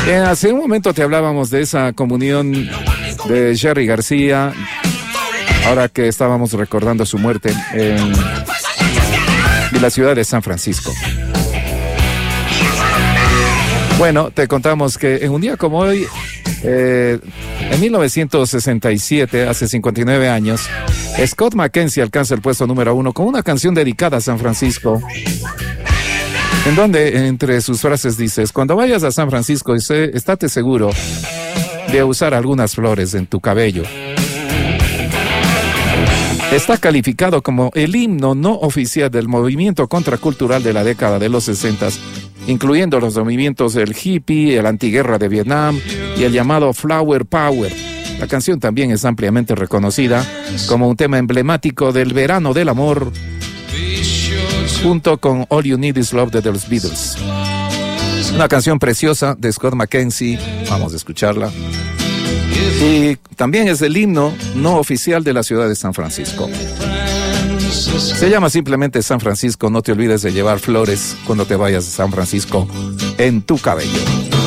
Hace un momento te hablábamos de esa comunión de Jerry García, ahora que estábamos recordando su muerte en la ciudad de San Francisco. Bueno, te contamos que en un día como hoy, en 1967, hace 59 años, Scott McKenzie alcanza el puesto número 1 con una canción dedicada a San Francisco, en donde entre sus frases dices: cuando vayas a San Francisco, estate seguro de usar algunas flores en tu cabello. Está calificado como el himno no oficial del movimiento contracultural de la década de los 60, incluyendo los movimientos del hippie, el antiguerra de Vietnam y el llamado Flower Power. La canción también es ampliamente reconocida como un tema emblemático del verano del amor, junto con All You Need Is Love de los Beatles. Una canción preciosa de Scott McKenzie, vamos a escucharla. Y también es el himno no oficial de la ciudad de San Francisco. Se llama simplemente San Francisco. No te olvides de llevar flores cuando te vayas a San Francisco en tu cabello.